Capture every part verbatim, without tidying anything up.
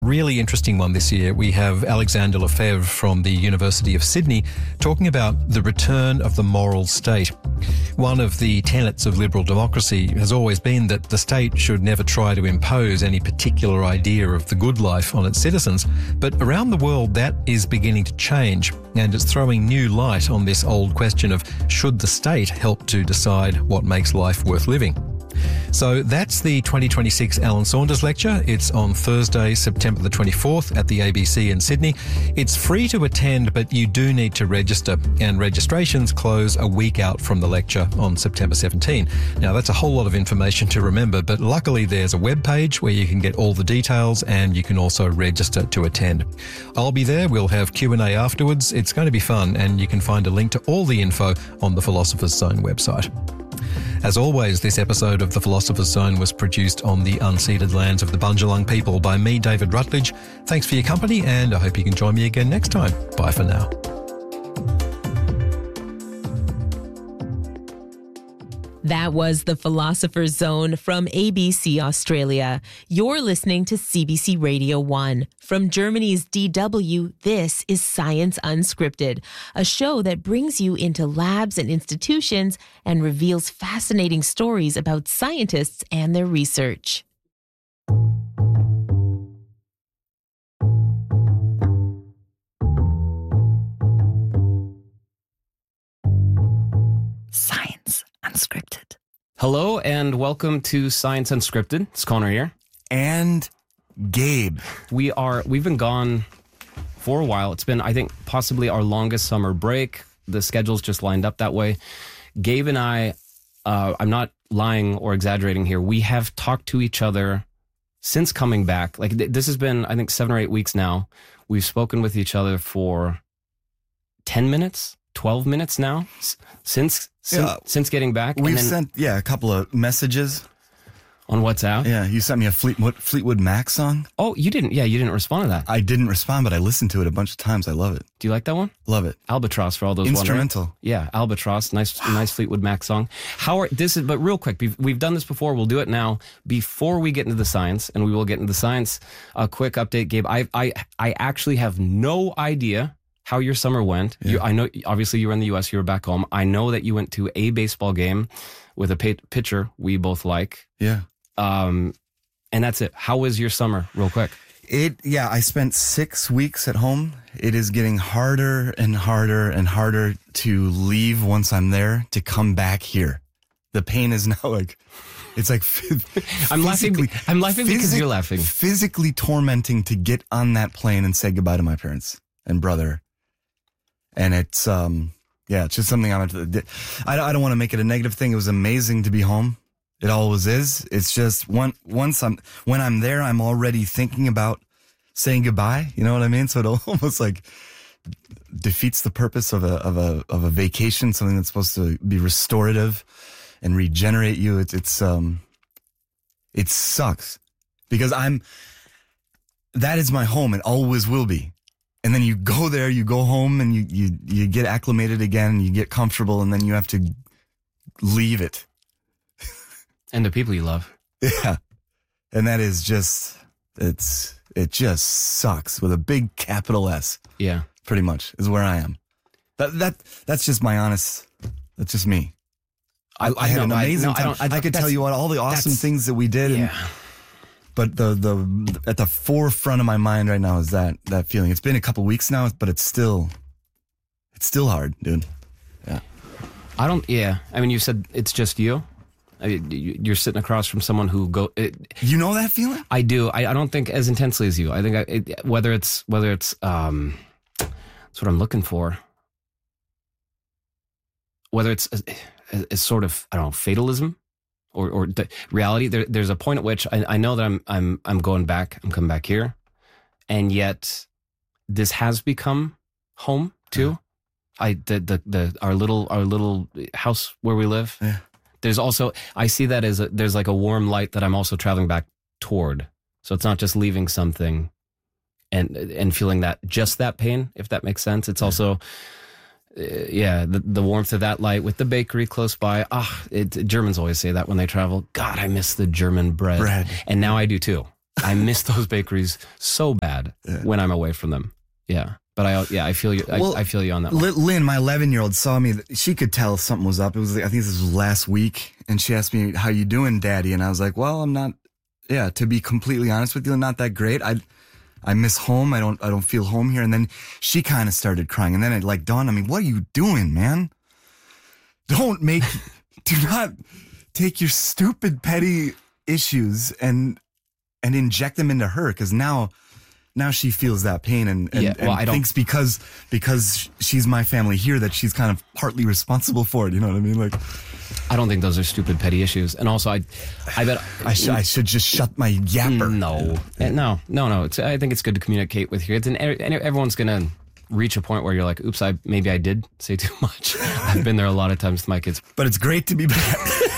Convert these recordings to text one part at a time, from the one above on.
really interesting one this year. We have Alexander Lefebvre from the University of Sydney talking about the return of the moral state. One of the tenets of liberal democracy has always been that the state should never try to impose any particular idea of the good life on its citizens. But around the world, that is beginning to change, and it's throwing new light on this old question of should the state help to decide what makes life worth living? So that's the twenty twenty-six Alan Saunders Lecture. It's on Thursday, September the twenty-fourth at the A B C in Sydney. It's free to attend, but you do need to register, and registrations close a week out from the lecture on September seventeenth. Now, that's a whole lot of information to remember, but luckily there's a web page where you can get all the details and you can also register to attend. I'll be there. We'll have Q and A afterwards. It's going to be fun, and you can find a link to all the info on the Philosopher's Zone website. As always, this episode of The Philosopher's Zone was produced on the unceded lands of the Bundjalung people by me, David Rutledge. Thanks for your company, and I hope you can join me again next time. Bye for now. That was The Philosopher's Zone from A B C Australia. You're listening to C B C Radio one. From Germany's D W, this is Science Unscripted, a show that brings you into labs and institutions and reveals fascinating stories about scientists and their research. Science Unscripted. Hello and welcome to Science Unscripted. It's Connor here. And Gabe. We are, we've been gone for a while. It's been, I think, possibly our longest summer break. The schedule's just lined up that way. Gabe and I, uh, I'm not lying or exaggerating here. We have talked to each other since coming back. Like th- this has been, I think, seven or eight weeks now. We've spoken with each other for ten minutes. twelve minutes now since since, yeah, since getting back. We've and then sent, yeah, a couple of messages. On WhatsApp? Yeah, you sent me a Fleetwood, Fleetwood Mac song. Oh, you didn't? Yeah, you didn't respond to that. I didn't respond, but I listened to it a bunch of times. I love it. Do you like that one? Love it. Albatross for all those Instrumental. wondering. Yeah, Albatross. Nice wow. nice Fleetwood Mac song. How are, this is, but real quick, we've, we've done this before. We'll do it now. Before we get into the science, and we will get into the science, a quick update, Gabe. I I I actually have no idea how your summer went. Yeah. You, I know, obviously, you were in the U S. You were back home. I know that you went to a baseball game with a pay- pitcher we both like. Yeah. Um, and that's it. How was your summer, real quick? It, yeah, I spent six weeks at home. It is getting harder and harder and harder to leave once I'm there to come back here. The pain is now like, it's like, I'm laughing. I'm laughing because you're laughing. Physically tormenting to get on that plane and say goodbye to my parents and brother. And it's, um, yeah, it's just something I'm, I don't, I don't want to make it a negative thing. It was amazing to be home. It always is. It's just one, once I'm, when I'm there, I'm already thinking about saying goodbye. You know what I mean? So it almost like defeats the purpose of a, of a, of a vacation, something that's supposed to be restorative and regenerate you. It's, it's, um, it sucks because I'm, that is my home and always will be. And then you go there, you go home and you, you, you get acclimated again, you get comfortable, and then you have to leave it. And the people you love. Yeah. And that is just, it's, it just sucks with a big capital S. Yeah. Pretty much is where I am. That, that, that's just my honest, that's just me. I, I, I had no, an amazing I, no, time. I, I could tell you what, all the awesome things that we did. Yeah. And, but the, the, at the forefront of my mind right now is that, that feeling. It's been a couple weeks now, but it's still, it's still hard, dude. Yeah. I don't, yeah. I mean, you said it's just you. I mean, you're sitting across from someone who go. It, you know that feeling? I do. I, I don't think as intensely as you. I think I, it, whether it's whether it's um, that's what I'm looking for. Whether it's a, a, a sort of I don't know fatalism, or or the reality. There, there's a point at which I, I know that I'm I'm I'm going back. I'm coming back here, and yet this has become home too. Yeah. I the, the the our little our little house where we live. Yeah. There's also, I see that as a, there's like a warm light that I'm also traveling back toward. So it's not just leaving something and and feeling that, just that pain, if that makes sense. It's also, uh, yeah, the, the warmth of that light with the bakery close by. Ah, it, Germans always say that when they travel. God, I miss the German bread. Bread. And now I do too. I miss those bakeries so bad Yeah. when I'm away from them. Yeah. But I, yeah, I feel you. I, Well, I feel you on that one. Li- Lynn, my eleven-year-old saw me. She could tell something was up. It was, like, I think this was last week, and she asked me, "How you doing, Daddy?" And I was like, "Well, I'm not. Yeah, to be completely honest with you, not that great. I, I miss home. I don't. I don't feel home here." And then she kind of started crying, and then it like dawned on me, "What are you doing, man? Don't make. Do not take your stupid petty issues and and inject them into her, because now." Now she feels that pain and, and, Yeah, well, and I don't- thinks because because she's my family here that she's kind of partly responsible for it. You know what I mean? Like, I don't think those are stupid petty issues. And also, I, I bet I, sh- I should just shut my yapper. No, Eh, no, no, no. It's, I think it's good to communicate with your kids, and e- and everyone's gonna reach a point where you're like, "Oops, I maybe I did say too much." I've been there a lot of times with my kids. But it's great to be back.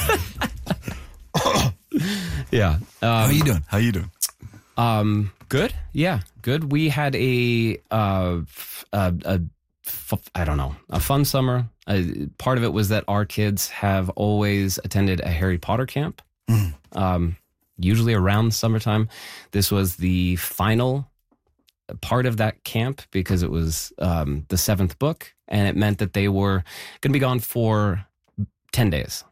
Yeah. How Um, you doing? How you doing? um, good. Yeah, good. We had a uh, f- a, a f- I don't know, a fun summer. Uh, part of it was that our kids have always attended a Harry Potter camp. Mm. Um, usually around summertime. This was the final part of that camp because it was um, the seventh book, and it meant that they were going to be gone for ten days.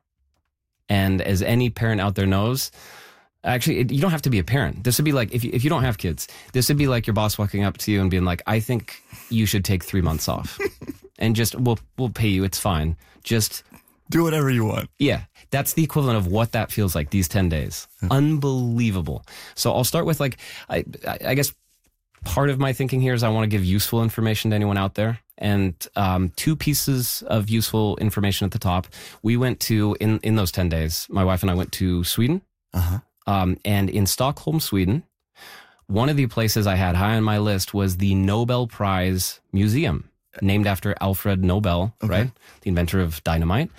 And as any parent out there knows, actually, it, you don't have to be a parent. This would be like, if you, if you don't have kids, this would be like your boss walking up to you and being like, "I think you should take three months off and just, we'll, we'll pay you. It's fine. Just, Do whatever you want. yeah, that's the equivalent of what that feels like, these ten days. Unbelievable. So I'll start with like, I, I I guess part of my thinking here is I want to give useful information to anyone out there. And um, two pieces of useful information at the top. We went to, in, in those ten days, my wife and I went to Sweden. Uh-huh. Um, and in Stockholm, Sweden, one of the places I had high on my list was the Nobel Prize Museum, named after Alfred Nobel, Okay. right? The inventor of dynamite.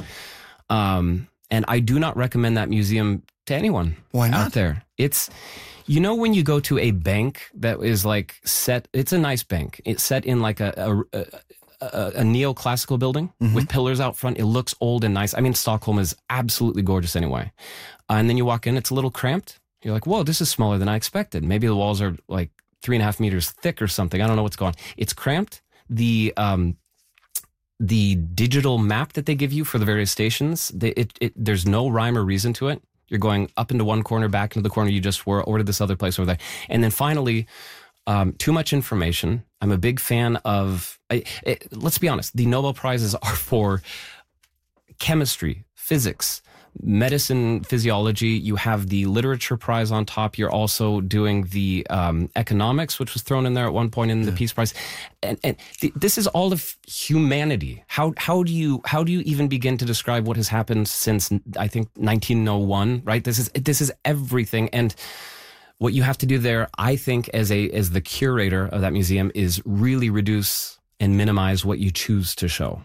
Um, and I do not recommend that museum to anyone Why not? out there. It's, you know, when you go to a bank that is like set, it's a nice bank. It's set in like a, a, a a, a neoclassical building with pillars out front. It looks old and nice. I mean, Stockholm is absolutely gorgeous anyway. Uh, and then you walk in, it's a little cramped. You're like, whoa, this is smaller than I expected. Maybe the walls are like three and a half meters thick or something. I don't know what's going on. It's cramped. The um, the digital map that they give you for the various stations, they, it, it there's no rhyme or reason to it. You're going up into one corner, back into the corner you just were, or to this other place over there. And then finally, Um, too much information. I'm a big fan of, I, it, let's be honest, the Nobel Prizes are for chemistry, physics, medicine, physiology. You have the literature prize on top. You're also doing the um, economics, which was thrown in there at one point in the Peace Prize. And, and th- this is all of humanity. How how do you how do you even begin to describe what has happened since, I think, nineteen oh one, right? This is this is everything. And what you have to do there, I think, as a as the curator of that museum, is really reduce and minimize what you choose to show.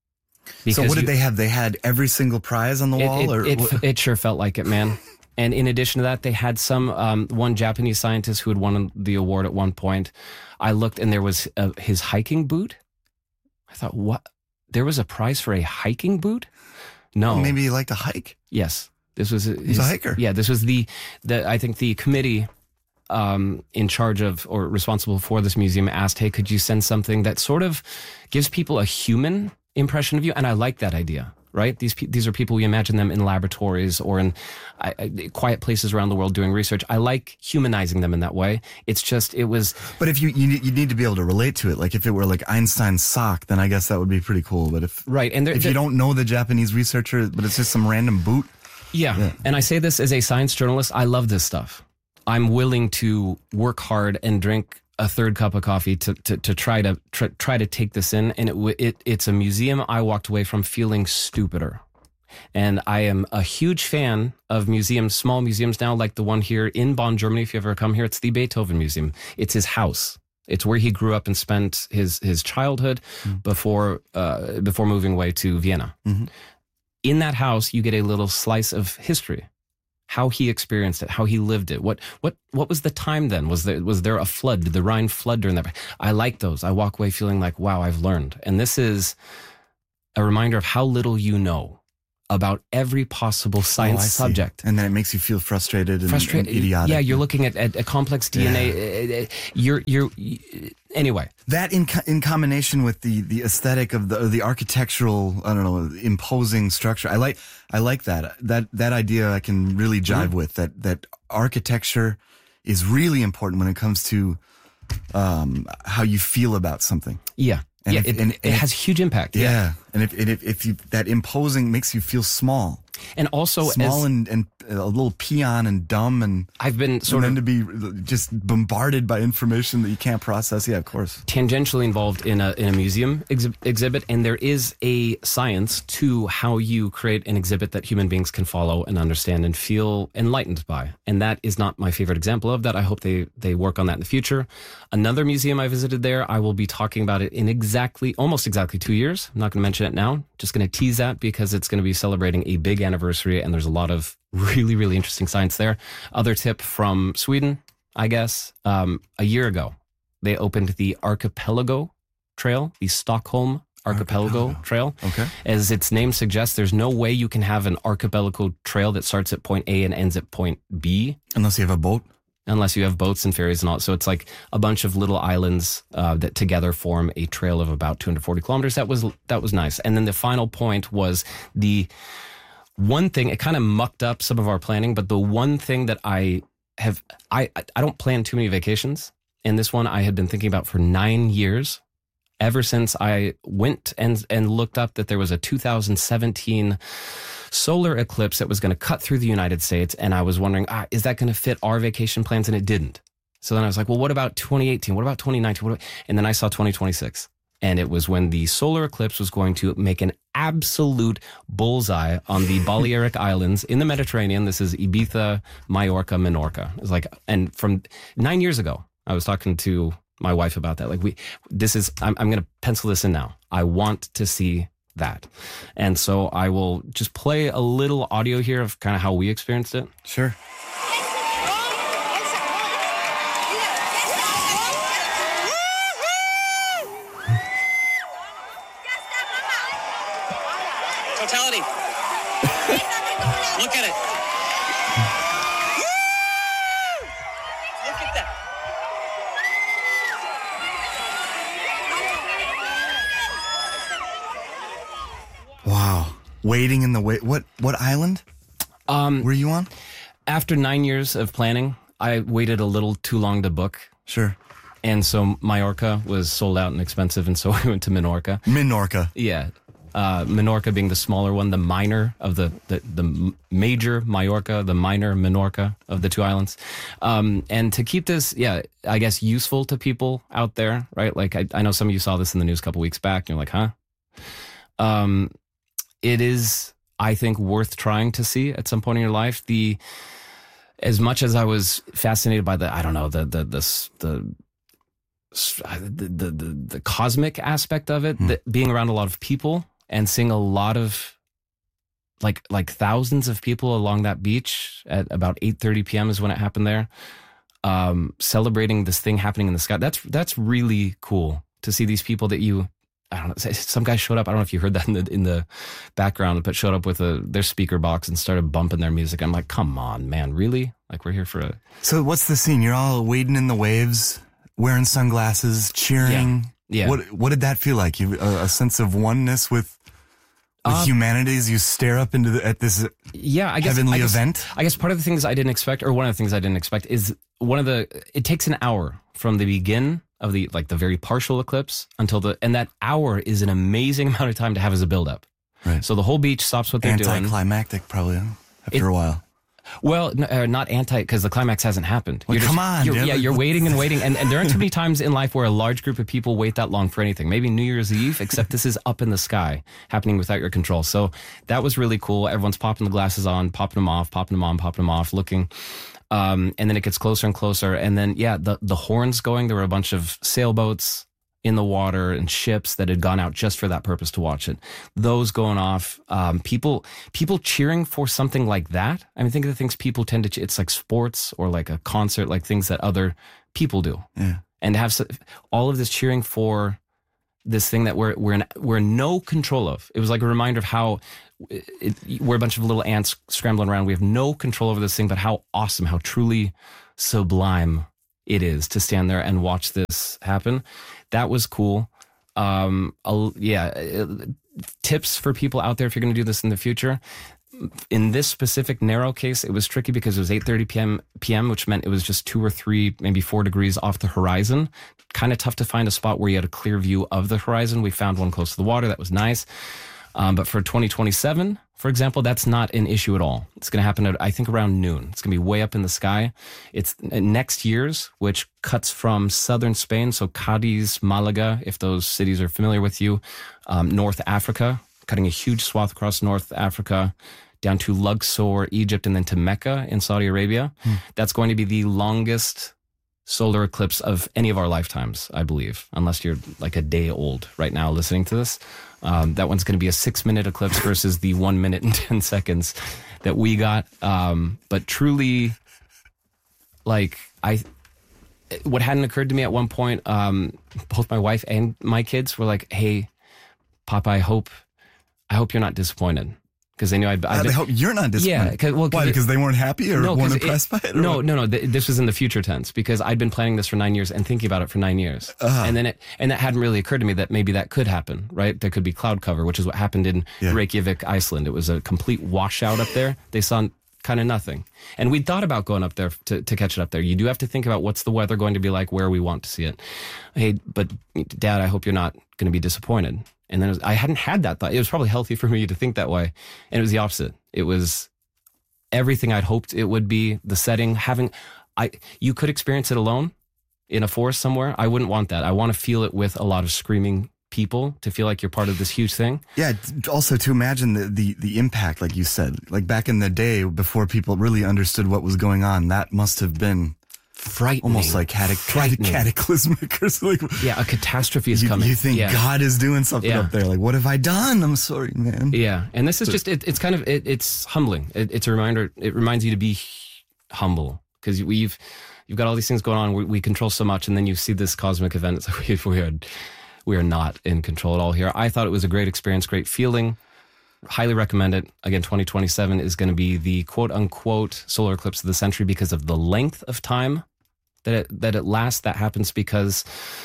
So what did you- they have? They had every single prize on the it, wall? it, or it, what? it sure felt like it, man. And in addition to that, they had some um, one Japanese scientist who had won the award at one point. I looked, and there was uh, his hiking boot. I thought, what? There was a prize for a hiking boot? No, Well, maybe you like to hike. Yes, this was He's a hiker. Yeah, this was the the I think the committee um, in charge of or responsible for this museum asked, "Hey, could you send something that sort of gives people a human impression of you?" And I like that idea. Right? These pe- these are people, we imagine them in laboratories or in I, I, quiet places around the world doing research. I like humanizing them in that way. It's just, it was... But if you, you need, you need to be able to relate to it. Like if it were like Einstein's sock, then I guess that would be pretty cool. But if, Right. And there, if there- you don't know the Japanese researcher, but it's just some random boot. Yeah. Yeah. And I say this as a science journalist. I love this stuff. I'm willing to work hard and drink a third cup of coffee to to, to try to try, try to take this in. And it, w- it it's a museum I walked away from feeling stupider. And I am a huge fan of museums, small museums now, like the one here in Bonn, Germany. If you ever come here, it's the Beethoven Museum. It's his house. It's where he grew up and spent his his childhood Mm-hmm. before uh, before moving away to Vienna. Mhm. In that house, you get a little slice of history. How he experienced it, how he lived it. What what what was the time then? Was there was there a flood? Did the Rhine flood during that? I like those. I walk away feeling like, wow, I've learned. And this is a reminder of how little you know about every possible science Oh, I see. subject. And then it makes you feel frustrated and, Frustrated, and idiotic. Yeah, you're looking at, at a complex D N A. You're you're anyway. That in co- in combination with the the aesthetic of the the architectural, I don't know, imposing structure. I like I like that that that idea. I can really jive Mm-hmm. with that. That architecture is really important when it comes to um, how you feel about something. Yeah, And yeah. if- it and- it and if- has huge impact. Yeah, and if and if, if you that imposing makes you feel small, And also, small as and and a little peon and dumb, and I've been sort and of then to be just bombarded by information that you can't process. Yeah, of course. tangentially involved in a in a museum exhi- exhibit, and there is a science to how you create an exhibit that human beings can follow and understand and feel enlightened by. And that is not my favorite example of that. I hope they they work on that in the future. Another museum I visited there, I will be talking about it in exactly almost exactly two years. I'm not going to mention it now. Just going to tease that because it's going to be celebrating a big anniversary, and there's a lot of really really interesting science there. Other tip from Sweden, I guess, um, a year ago. They opened the Archipelago Trail, the Stockholm Archipelago, Archipelago. Trail. Okay. As its name suggests, there's no way you can have an archipelago trail that starts at point A and ends at point B Unless you have a boat. unless you have boats and ferries and all. So it's like a bunch of little islands uh, that together form a trail of about two hundred forty kilometers. That was that was nice. And then the final point was the one thing. It kind of mucked up some of our planning, but the one thing that I have, I I don't plan too many vacations. And this one I had been thinking about for nine years, ever since I went and and looked up that there was a two thousand seventeen solar eclipse that was going to cut through the United States. And I was wondering, ah, is that going to fit our vacation plans? And it didn't. So then I was like, well, what about twenty eighteen? What about twenty nineteen? What about... And then I saw twenty twenty-six. And it was when the solar eclipse was going to make an absolute bullseye on the Balearic Islands in the Mediterranean. This is Ibiza, Mallorca, Menorca. It's like, and from nine years ago, I was talking to my wife about that. Like we, this is, I'm, I'm going to pencil this in now. I want to see that. And so I will just play a little audio here of kind of how we experienced it. Sure. Totality. Look at it. Look at that. Wow. Waiting in the wait. What what island Um, were you on? after nine years of planning, I waited a little too long to book. Sure. And so Mallorca was sold out and expensive. And so we went to Menorca. Minorca. Yeah. Uh, Menorca being the smaller one, the minor of the, the, the major Mallorca, the minor Menorca of the two islands. Um, and to keep this, yeah, I guess useful to people out there, right? Like I, I know some of you saw this in the news a couple weeks back and you're like, huh? Um, it is, I think, worth trying to see at some point in your life. The, as much as I was fascinated by the, I don't know, the, the, the, the, the, the, the, the cosmic aspect of it, the, being around a lot of people, and seeing a lot of like like thousands of people along that beach at about eight thirty p.m. is when it happened there, um, celebrating this thing happening in the sky. That's that's really cool to see these people that you, I don't know, some guy showed up. I don't know if you heard that in the in the background, but showed up with a their speaker box and started bumping their music. I'm like, come on, man, really? Like we're here for a So what's the scene? You're all wading in the waves, wearing sunglasses, cheering. Yeah. What what did that feel like? You a, a sense of oneness with with Uh, humanity as you stare up into the, at this yeah, I guess heavenly I guess, event? I guess part of the things I didn't expect, or one of the things I didn't expect, is one of the. It takes an hour from the begin of the like the very partial eclipse until the, and that hour is an amazing amount of time to have as a build up. Right. So the whole beach stops what they're doing. Anticlimactic, probably, huh? after It- a while. Well, n- uh, not anti, because the climax hasn't happened. Well, You're come on, you're, dude. yeah, you're waiting and waiting, and, and there aren't too many times in life where a large group of people wait that long for anything. Maybe New Year's Eve, except this is up in the sky, happening without your control. So that was really cool. Everyone's popping the glasses on, popping them off, popping them on, popping them off, looking. Um, and then it gets closer and closer, and then yeah, the the horns going. There were a bunch of sailboats in the water and ships that had gone out just for that purpose to watch it. Those going off, um, people people cheering for something like that. I mean, think of the things people tend to. It's like sports or like a concert, like things that other people do. Yeah. And to have so, all of this cheering for this thing that we're we're in, we're in no control of. It was like a reminder of how it, it, we're a bunch of little ants scrambling around. We have no control over this thing, but how awesome, how truly sublime it is to stand there and watch this happen. That was cool. Um, I'll, yeah, it, tips for people out there if you're going to do this in the future. In this specific narrow case, it was tricky because it was eight thirty p.m. p.m., which meant it was just two or three, maybe four degrees off the horizon. Kind of tough to find a spot where you had a clear view of the horizon. We found one close to the water. That was nice. Um, but for twenty twenty-seven, for example, that's not an issue at all. It's going to happen at, I think, around noon. It's going to be way up in the sky. It's next year's, which cuts from southern Spain, so Cadiz, Malaga, if those cities are familiar with you, um, North Africa, cutting a huge swath across North Africa, down to Luxor, Egypt, and then to Mecca in Saudi Arabia. Hmm. That's going to be the longest solar eclipse of any of our lifetimes, I believe, unless you're like a day old right now listening to this. Um, that one's going to be a six-minute eclipse versus the one minute and ten seconds that we got. Um, but truly, like, I, what hadn't occurred to me at one point, um, both my wife and my kids were like, "Hey, Papa, I hope, I hope you're not disappointed." Because they knew I'd, I'd I been, hope you're not disappointed. Yeah, cause, well, cause why? it, because they weren't happy or no, weren't impressed it, by it? Or no, what? no, no. Th- this was in the future tense because I'd been planning this for nine years and thinking about it for nine years, uh-huh. and then it and that hadn't really occurred to me that maybe that could happen. Right? There could be cloud cover, which is what happened in yeah. Reykjavik, Iceland. It was a complete washout up there. They saw kind of nothing, and we thought about going up there to, to catch it up there. You do have to think about what's the weather going to be like, where we want to see it. Hey, but Dad, I hope you're not going to be disappointed. And then it was, I hadn't had that thought. It was probably healthy for me to think that way. And it was the opposite. It was everything I'd hoped it would be, the setting, having, I, you could experience it alone in a forest somewhere. I wouldn't want that. I want to feel it with a lot of screaming people to feel like you're part of this huge thing. Yeah. Also to imagine the, the, the impact, like you said, like back in the day before people really understood what was going on, that must have been frightening, almost like catac- frightening. cataclysmic or something. Yeah, a catastrophe is you, coming. You think yeah. God is doing something yeah. up there? Like, what have I done? I'm sorry, man. Yeah, and this is just it, it's kind of it, it's humbling. It, it's a reminder. It reminds you to be humble because we've you've got all these things going on. We, we control so much, and then you see this cosmic event. It's like we, we are we are not in control at all here. I thought it was a great experience, great feeling. Highly recommend it. Again, twenty twenty-seven is going to be the quote unquote solar eclipse of the century because of the length of time that it, that it lasts. That happens because,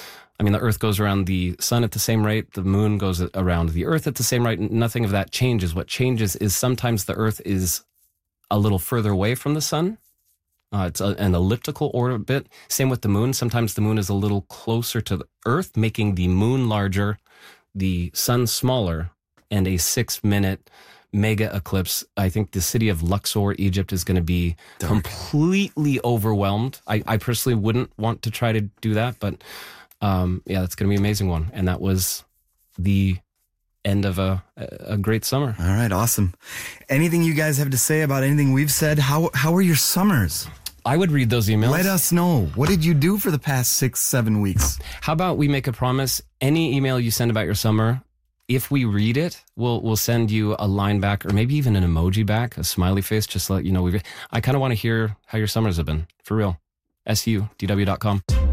I mean, the Earth goes around the sun at the same rate. The moon goes around the Earth at the same rate. Nothing of that changes. What changes is sometimes the Earth is a little further away from the sun. Uh, it's a, an elliptical orbit. Same with the moon. Sometimes the moon is a little closer to the Earth, making the moon larger, the sun smaller, and a six-minute mega eclipse. I think the city of Luxor, Egypt, is going to be Dark. completely overwhelmed. I, I personally wouldn't want to try to do that, but um, yeah, that's going to be an amazing one. And that was the end of a a great summer. All right, awesome. Anything you guys have to say about anything we've said? How how are your summers? I would read those emails. Let us know. What did you do for the past six, seven weeks? How about we make a promise? Any email you send about your summer, if we read it, we'll we'll send you a line back or maybe even an emoji back, a smiley face, just to let you know we've. I kind of want to hear how your summers have been, for real. S U D W dot com.